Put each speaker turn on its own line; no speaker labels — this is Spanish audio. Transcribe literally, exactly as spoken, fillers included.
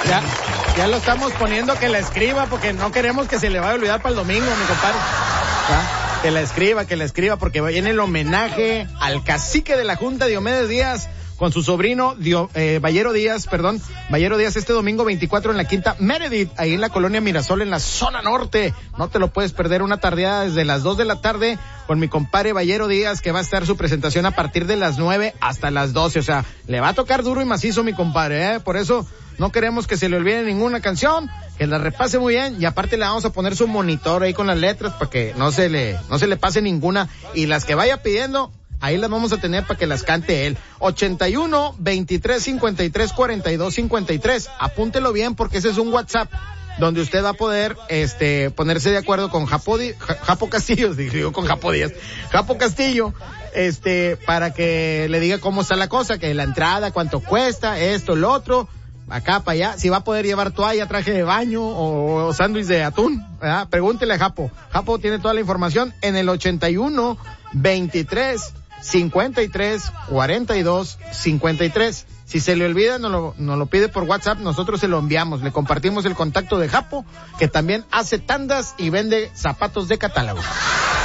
Ya, ya lo estamos poniendo que la escriba porque no queremos que se le vaya a olvidar para el domingo, mi compadre. ¿Ya? Que la escriba, que la escriba porque viene el homenaje al cacique de la Junta, Diomedes Díaz, con su sobrino Dio, eh, Ballero Díaz, perdón, Ballero Díaz este domingo veinticuatro en la Quinta Meredith, ahí en la colonia Mirasol, en la zona norte. No te lo puedes perder, una tardeada desde las dos de la tarde con mi compadre Ballero Díaz, que va a estar su presentación a partir de las nueve hasta las doce. O sea, le va a tocar duro y macizo, mi compadre, ¿eh? Por eso no queremos que se le olvide ninguna canción, que la repase muy bien, y aparte le vamos a poner su monitor ahí con las letras para que no se le, no se le pase ninguna, y las que vaya pidiendo, ahí las vamos a tener para que las cante él. ochenta y uno, veintitrés, cincuenta y tres, cuarenta y dos, cincuenta y tres. Apúntelo bien porque ese es un WhatsApp donde usted va a poder este ponerse de acuerdo con Japo, Di, Japo Castillo, digo con Japo Díaz, Japo Castillo, este, para que le diga cómo está la cosa, que la entrada, cuánto cuesta, esto, lo otro, acá para allá, si va a poder llevar toalla, traje de baño o, o sándwich de atún, ¿verdad? Pregúntele a Japo. Japo tiene toda la información en el ochenta y uno, veintitrés, cincuenta y tres, cuarenta y dos, cincuenta y tres. Si se le olvida, nos lo, nos lo pide por WhatsApp, nosotros se lo enviamos, le compartimos el contacto de Japo, que también hace tandas y vende zapatos de catálogo.